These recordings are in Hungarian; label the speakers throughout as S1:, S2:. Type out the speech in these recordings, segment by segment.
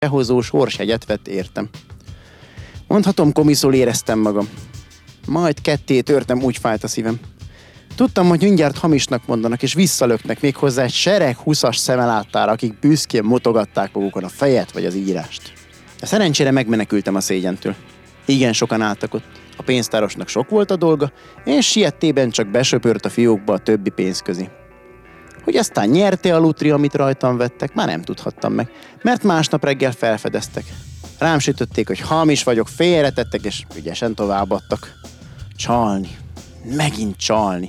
S1: behozó sorsjegyet vett értem. Mondhatom, komiszul éreztem magam. Majd ketté törtem, úgy fájt a szívem. Tudtam, hogy mindjárt hamisnak mondanak, és visszalöknek még hozzá egy sereg 20-as szemeláttára, akik büszkén mutogatták magukon a fejet vagy az írást. De szerencsére megmenekültem a szégyentől. Igen sokan álltak ott. A pénztárosnak sok volt a dolga, és siettében csak besöpört a fiókba a többi pénz közé. Hogy aztán nyerte a lutri, amit rajtam vettek, már nem tudhattam meg, mert másnap reggel felfedeztek. Rám sütötték, hogy hamis vagyok, félretettek, és ügyesen továbbadtak. Csalni. Megint csalni.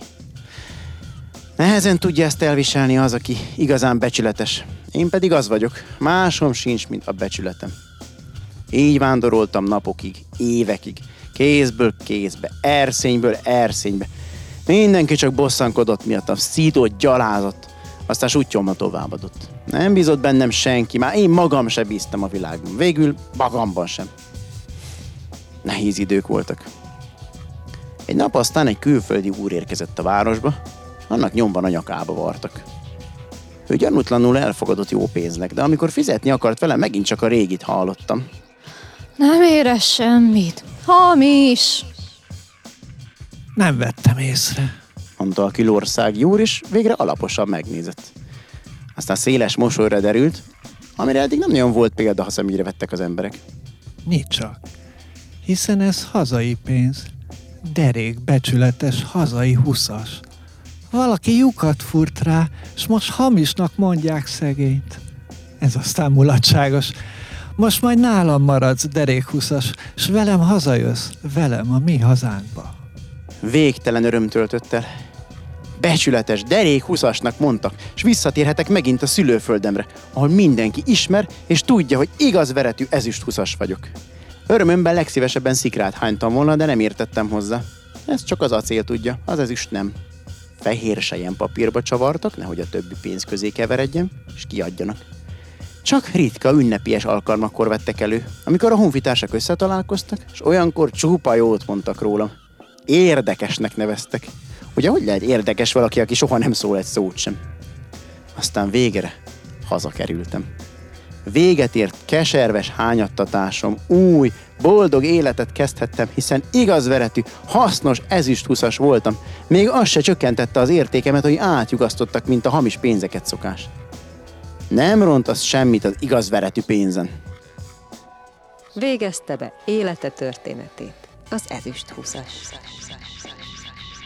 S1: Nehezen tudja ezt elviselni az, aki igazán becsületes. Én pedig az vagyok. Másom sincs, mint a becsületem. Így vándoroltam napokig, évekig. Kézből kézbe, erszényből erszénybe. Mindenki csak bosszankodott miattam, szídott, gyalázott. Aztán sutyomma továbbadott. Nem bízott bennem senki, már én magam sem bíztam a világban. Végül magamban sem. Nehéz idők voltak. Egy nap aztán egy külföldi úr érkezett a városba, annak nyomban a nyakába vartak. Ő gyanútlanul elfogadott jó pénznek, de amikor fizetni akart vele, megint csak a régit hallottam.
S2: Nem érez semmit. Hamis!
S3: Nem vettem észre,
S1: mondta a külországi úr, és végre alaposan megnézett. Aztán széles mosolyra derült, amire eddig nem nagyon volt példa, ha szemügyre vettek az emberek.
S3: Nicsak. Hiszen ez hazai pénz. Derék, becsületes, hazai 20-as. Valaki lyukat furt rá, s most hamisnak mondják szegényt. Ez aztán mulatságos. Most majd nálam maradsz, derék 20-as, s velem hazajössz, velem a mi hazánkba.
S1: Végtelen öröm töltött el. Becsületes, derék 20-asnak mondtak, s visszatérhetek megint a szülőföldemre, ahol mindenki ismer, és tudja, hogy igaz veretű ezüst 20-as vagyok. Örömömben legszívesebben szikrát hánytam volna, de nem értettem hozzá. Ez csak az acél tudja, az ezüst nem. Fehér selyem papírba csavartak, nehogy a többi pénz közé keveredjen, és kiadjanak. Csak ritka ünnepélyes alkalmakkor vettek elő, amikor a honfitársak összetalálkoztak, és olyankor csupa jót mondtak rólam. Érdekesnek neveztek. Ugye hogy lehet érdekes valaki, aki soha nem szól egy szót sem? Aztán végre hazakerültem. Véget ért keserves hányattatásom, új, boldog életet kezdhettem, hiszen igaz veretű, hasznos ezüst 20-as voltam. Még az se csökkentette az értékemet, hogy átjugasztottak, mint a hamis pénzeket szokás. Nem ront az semmit az igaz veretű pénzen.
S4: Végezte be élete történetét az ezüst 20-as.